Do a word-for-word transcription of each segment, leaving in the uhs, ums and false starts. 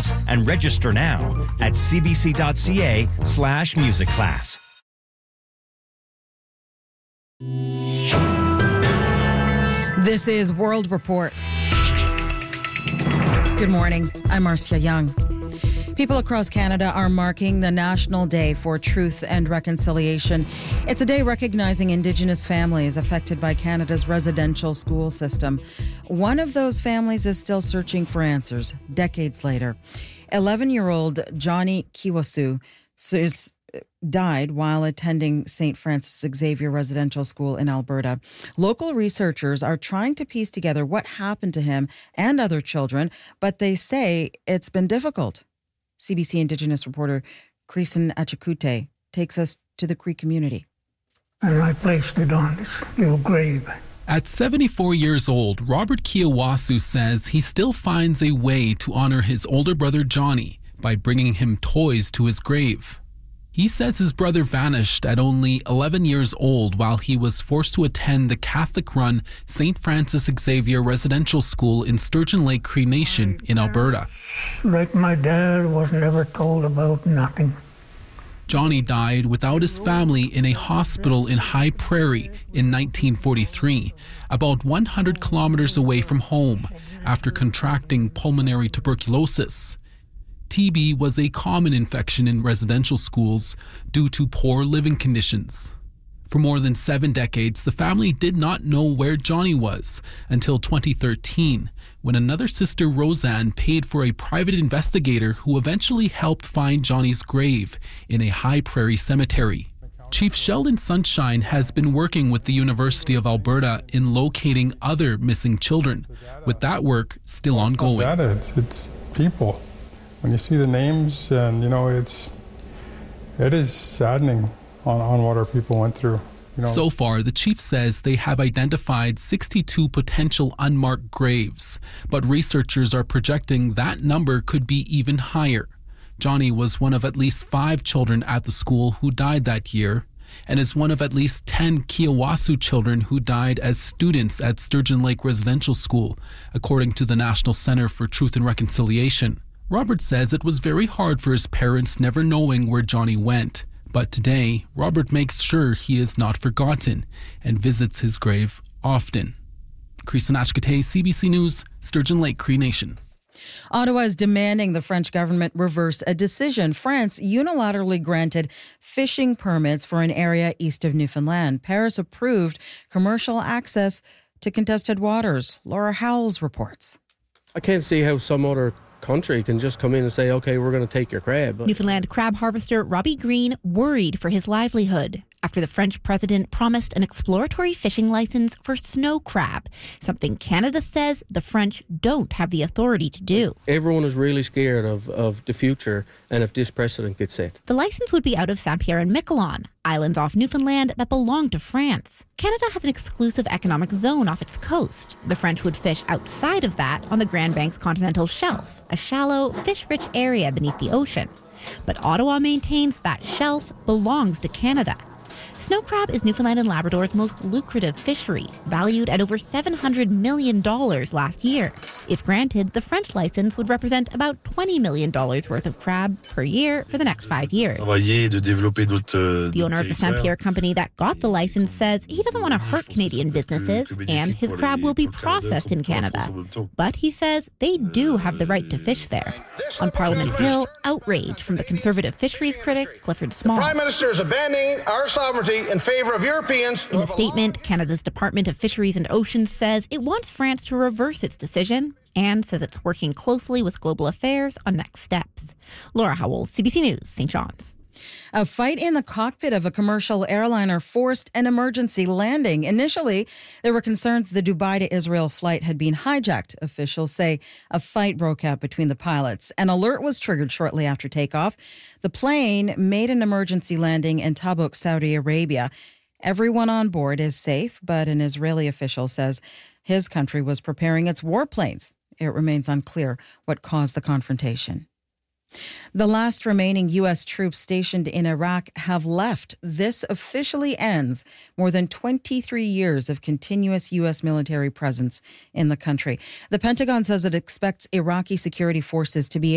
details and register now at cbc.ca slash music class. This is World Report. Good morning. I'm Marcia Young. People across Canada are marking the National Day for Truth and Reconciliation. It's a day recognizing Indigenous families affected by Canada's residential school system. One of those families is still searching for answers decades later. eleven-year-old Johnny Kiwasu died while attending Saint Francis Xavier Residential School in Alberta. Local researchers are trying to piece together what happened to him and other children, but they say it's been difficult. C B C Indigenous reporter Creason Achikute takes us to the Cree community. And I placed it on this little grave. At seventy-four years old, Robert Kiwasu says he still finds a way to honor his older brother Johnny by bringing him toys to his grave. He says his brother vanished at only eleven years old while he was forced to attend the Catholic-run Saint Francis Xavier Residential School in Sturgeon Lake Cree Nation in Alberta. Like my dad, was never told about nothing. Johnny died without his family in a hospital in High Prairie in nineteen forty-three, about one hundred kilometers away from home, after contracting pulmonary tuberculosis. T B was a common infection in residential schools due to poor living conditions. For more than seven decades, the family did not know where Johnny was until twenty thirteen, when another sister, Roseanne, paid for a private investigator who eventually helped find Johnny's grave in a High Prairie cemetery. Chief Sheldon Sunshine has been working with the University of Alberta in locating other missing children, with that work still well, it's ongoing. Not data, it's, it's people. When you see the names, and you know, it's it is saddening on, on what our people went through. You know. So far, the chief says they have identified sixty-two potential unmarked graves, but researchers are projecting that number could be even higher. Johnny was one of at least five children at the school who died that year, and is one of at least ten Kiwasu children who died as students at Sturgeon Lake Residential School, according to the National Centre for Truth and Reconciliation. Robert says it was very hard for his parents never knowing where Johnny went, but today, Robert makes sure he is not forgotten and visits his grave often. Creason Achikute, C B C News, Sturgeon Lake Cree Nation. Ottawa is demanding the French government reverse a decision. France unilaterally granted fishing permits for an area east of Newfoundland. Paris approved commercial access to contested waters. Laura Howells reports. I can't see how some other country can just come in and say, okay, we're going to take your crab. Newfoundland crab harvester Robbie Green worried for his livelihood after the French president promised an exploratory fishing license for snow crab, something Canada says the French don't have the authority to do. Everyone is really scared of, of the future and if this precedent gets set. The license would be out of Saint-Pierre and Miquelon, islands off Newfoundland that belong to France. Canada has an exclusive economic zone off its coast. The French would fish outside of that on the Grand Banks continental shelf, a shallow, fish-rich area beneath the ocean. But Ottawa maintains that shelf belongs to Canada. Snow crab is Newfoundland and Labrador's most lucrative fishery, valued at over seven hundred million dollars last year. If granted, the French license would represent about twenty million dollars worth of crab per year for the next five years. The owner of the Saint-Pierre company that got the license says he doesn't want to hurt Canadian businesses, and his crab will be processed in Canada. But he says they do have the right to fish there. On Parliament Hill, outrage from the conservative fisheries critic Clifford Small. The Prime Minister is abandoning our sovereignty in favor of Europeans. In a statement, Canada's Department of Fisheries and Oceans says it wants France to reverse its decision and says it's working closely with Global Affairs on next steps. Laura Howell, C B C News, Saint John's. A fight in the cockpit of a commercial airliner forced an emergency landing. Initially, there were concerns the Dubai to Israel flight had been hijacked. Officials say a fight broke out between the pilots. An alert was triggered shortly after takeoff. The plane made an emergency landing in Tabuk, Saudi Arabia. Everyone on board is safe, but an Israeli official says his country was preparing its warplanes. It remains unclear what caused the confrontation. The last remaining U S troops stationed in Iraq have left. This officially ends more than twenty-three years of continuous U S military presence in the country. The Pentagon says it expects Iraqi security forces to be able to keep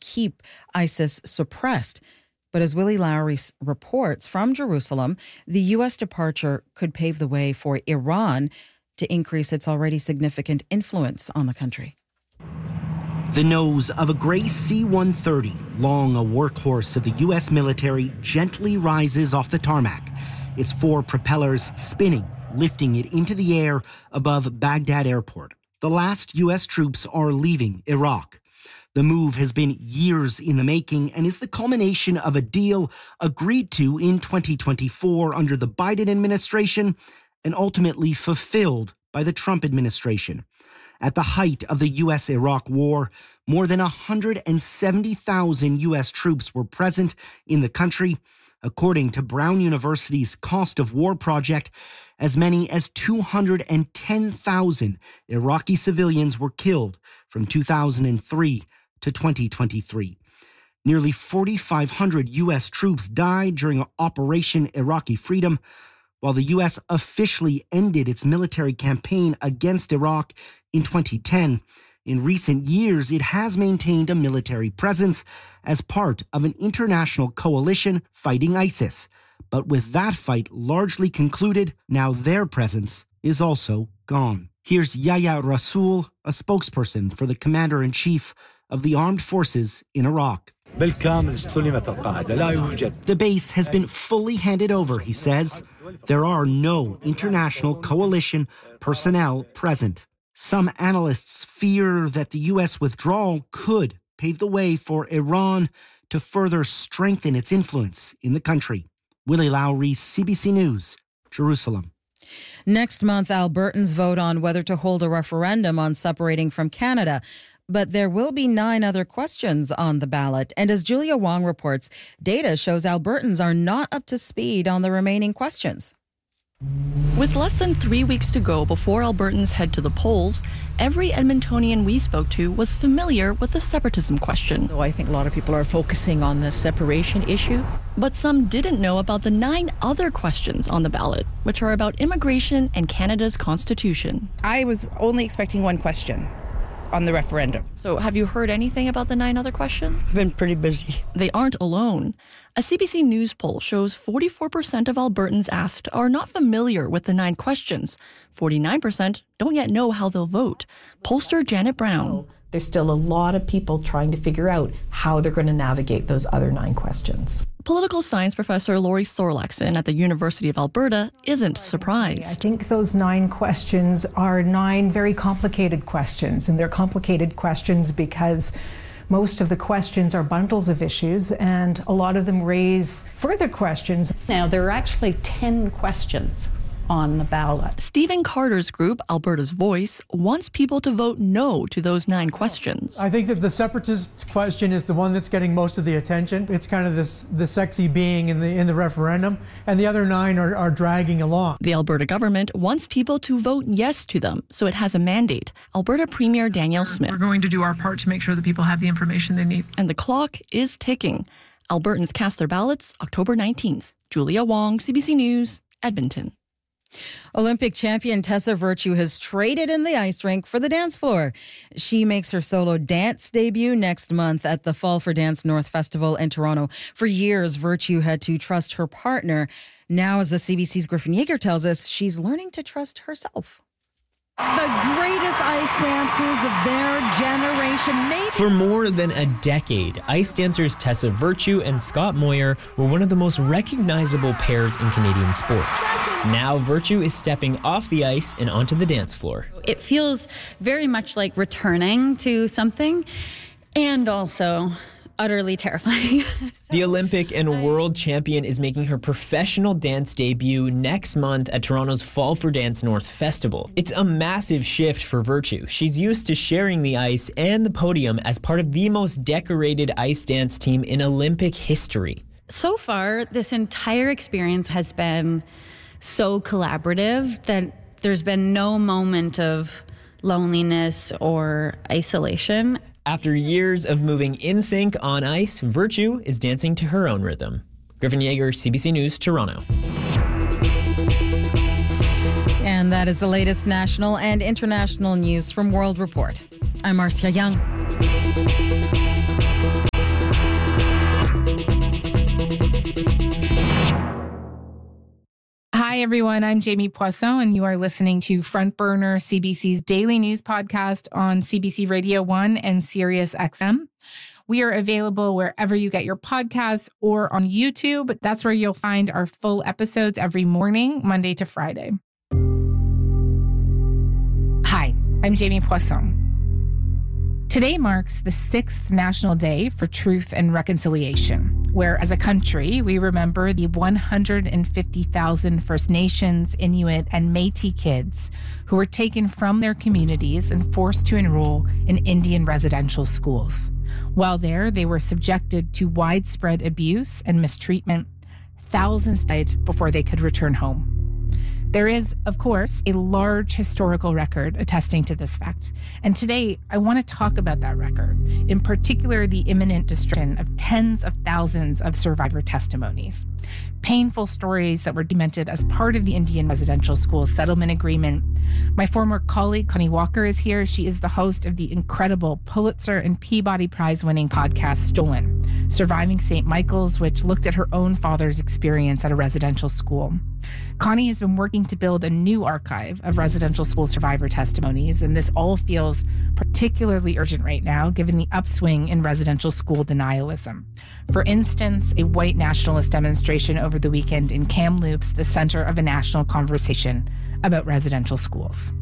keep ISIS suppressed. But as Willie Lowry reports from Jerusalem, the U S departure could pave the way for Iran to increase its already significant influence on the country. The nose of a gray C one thirty, long a workhorse of the U S military, gently rises off the tarmac, its four propellers spinning, lifting it into the air above Baghdad Airport. The last U S troops are leaving Iraq. The move has been years in the making and is the culmination of a deal agreed to in twenty twenty-four under the Biden administration and ultimately fulfilled by the Trump administration. At the height of the U S-Iraq war, more than one hundred seventy thousand U S troops were present in the country. According to Brown University's Cost of War project, as many as two hundred ten thousand Iraqi civilians were killed from two thousand three to twenty twenty-three. Nearly four thousand five hundred U S troops died during Operation Iraqi Freedom, while the U S officially ended its military campaign against Iraq in twenty ten. In recent years, it has maintained a military presence as part of an international coalition fighting ISIS. But with that fight largely concluded, now their presence is also gone. Here's Yahya Rasool, a spokesperson for the commander-in-chief of the armed forces in Iraq. The base has been fully handed over, he says. There are no international coalition personnel present. Some analysts fear that the U S withdrawal could pave the way for Iran to further strengthen its influence in the country. Willie Lowry, C B C News, Jerusalem. Next month, Albertans vote on whether to hold a referendum on separating from Canada. But there will be nine other questions on the ballot. And as Julia Wong reports, data shows Albertans are not up to speed on the remaining questions. With less than three weeks to go before Albertans head to the polls, every Edmontonian we spoke to was familiar with the separatism question. So I think a lot of people are focusing on the separation issue. But some didn't know about the nine other questions on the ballot, which are about immigration and Canada's constitution. I was only expecting one question on the referendum. So have you heard anything about the nine other questions? I've been pretty busy. They aren't alone. A C B C News poll shows forty-four percent of Albertans asked are not familiar with the nine questions. forty-nine percent don't yet know how they'll vote. Pollster Janet Brown. There's still a lot of people trying to figure out how they're going to navigate those other nine questions. Political science professor Laurie Thorlaxon at the University of Alberta isn't surprised. I think those nine questions are nine very complicated questions, and they're complicated questions because most of the questions are bundles of issues, and a lot of them raise further questions. Now, there are actually ten questions on the ballot. Stephen Carter's group, Alberta's Voice, wants people to vote no to those nine questions. I think that the separatist question is the one that's getting most of the attention. It's kind of this the sexy being in the in the referendum, and the other nine are, are dragging along. The Alberta government wants people to vote yes to them, so it has a mandate. Alberta Premier Danielle Smith. We're going to do our part to make sure that people have the information they need. And the clock is ticking. Albertans cast their ballots October nineteenth. Julia Wong, C B C News, Edmonton. Olympic champion Tessa Virtue has traded in the ice rink for the dance floor. She makes her solo dance debut next month at the Fall for Dance North Festival in Toronto. For years, Virtue had to trust her partner. Now, as the C B C's Griffin Yeager tells us, she's learning to trust herself. The greatest ice dancers of their generation. Maybe. For more than a decade, ice dancers Tessa Virtue and Scott Moyer were one of the most recognizable pairs in Canadian sport. Now Virtue is stepping off the ice and onto the dance floor. It feels very much like returning to something, and also utterly terrifying. so, the Olympic and world champion is making her professional dance debut next month at Toronto's Fall for Dance North Festival. It's a massive shift for Virtue. She's used to sharing the ice and the podium as part of the most decorated ice dance team in Olympic history. So far, this entire experience has been so collaborative that there's been no moment of loneliness or isolation. After years of moving in sync on ice, Virtue is dancing to her own rhythm. Griffin Yeager, C B C News, Toronto. And that is the latest national and international news from World Report. I'm Marcia Young. Hi, everyone. I'm Jamie Poisson, and you are listening to Front Burner, C B C's daily news podcast on C B C Radio one and Sirius X M. We are available wherever you get your podcasts or on YouTube. That's where you'll find our full episodes every morning, Monday to Friday. Hi, I'm Jamie Poisson. Today marks the sixth National Day for Truth and Reconciliation, where as a country, we remember the one hundred fifty thousand First Nations, Inuit, and Métis kids who were taken from their communities and forced to enroll in Indian residential schools. While there, they were subjected to widespread abuse and mistreatment. Thousands died before they could return home. There is, of course, a large historical record attesting to this fact. And today, I want to talk about that record, in particular, the imminent destruction of tens of thousands of survivor testimonies. Painful stories that were documented as part of the Indian Residential School Settlement Agreement. My former colleague, Connie Walker, is here. She is the host of the incredible Pulitzer and Peabody Prize-winning podcast, Stolen, Surviving Saint Michael's, which looked at her own father's experience at a residential school. Connie has been working to build a new archive of residential school survivor testimonies, and this all feels particularly urgent right now, given the upswing in residential school denialism. For instance, a white nationalist demonstration over the weekend in Kamloops, the center of a national conversation about residential schools.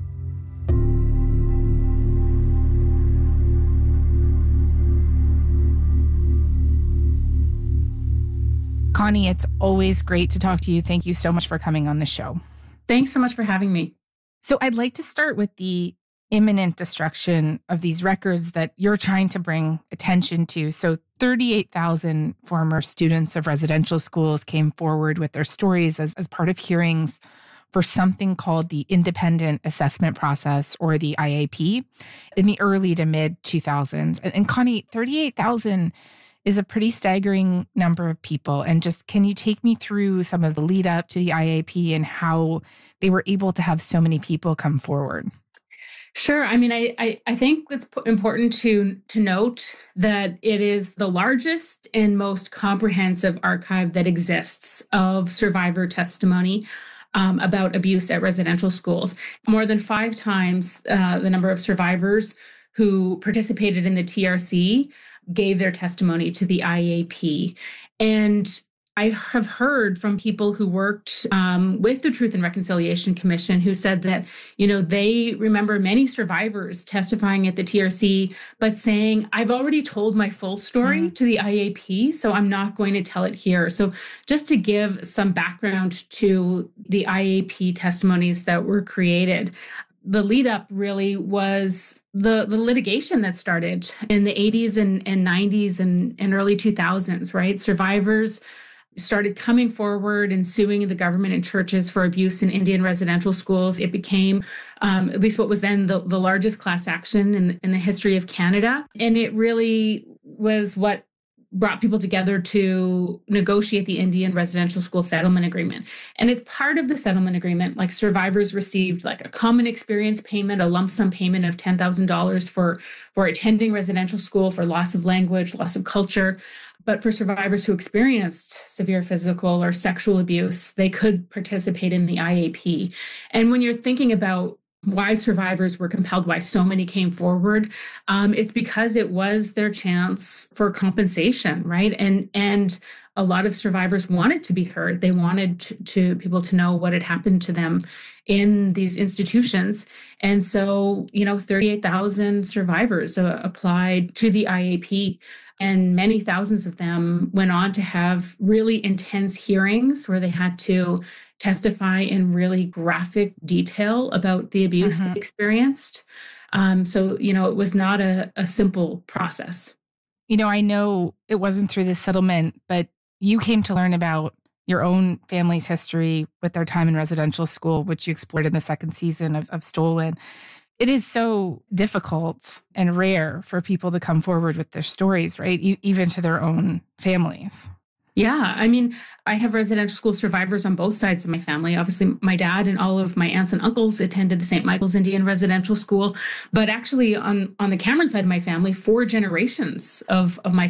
Connie, it's always great to talk to you. Thank you so much for coming on the show. Thanks so much for having me. So I'd like to start with the imminent destruction of these records that you're trying to bring attention to. So thirty-eight thousand former students of residential schools came forward with their stories as, as part of hearings for something called the Independent Assessment Process, or the I A P, in the early to mid two thousands. And, and Connie, thirty-eight thousand is a pretty staggering number of people. And just, can you take me through some of the lead up to the I A P and how they were able to have so many people come forward? Sure. I mean, I, I, I think it's important to, to note that it is the largest and most comprehensive archive that exists of survivor testimony um, about abuse at residential schools. More than five times uh, the number of survivors who participated in the T R C gave their testimony to the I A P. And I have heard from people who worked um, with the Truth and Reconciliation Commission who said that, you know, they remember many survivors testifying at the T R C, but saying, I've already told my full story mm-hmm. to the I A P, so I'm not going to tell it here. So just to give some background to the I A P testimonies that were created, the lead up really was the the litigation that started in the eighties and, and nineties and, and early two thousands, right? Survivors started coming forward and suing the government and churches for abuse in Indian residential schools. It became um, at least what was then the, the largest class action in, in the history of Canada. And it really was what brought people together to negotiate the Indian Residential School Settlement Agreement. And as part of the settlement agreement, like survivors received like a common experience payment, a lump sum payment of ten thousand dollars for, for attending residential school, for loss of language, loss of culture. But for survivors who experienced severe physical or sexual abuse, they could participate in the I A P. And when you're thinking about why survivors were compelled, why so many came forward, um, it's because it was their chance for compensation, right? And and a lot of survivors wanted to be heard. They wanted to, to people to know what had happened to them in these institutions. And so, you know, thirty-eight thousand survivors uh, applied to the I A P. And many thousands of them went on to have really intense hearings where they had to testify in really graphic detail about the abuse mm-hmm. they experienced. Um, so, you know, it was not a, a simple process. You know, I know it wasn't through this settlement, but you came to learn about your own family's history with their time in residential school, which you explored in the second season of, of Stolen. It is so difficult and rare for people to come forward with their stories, right? E- even to their own families. Yeah, I mean, I have residential school survivors on both sides of my family. Obviously, my dad and all of my aunts and uncles attended the Saint Michael's Indian Residential School. But actually, on, on the Cameron side of my family, four generations of, of my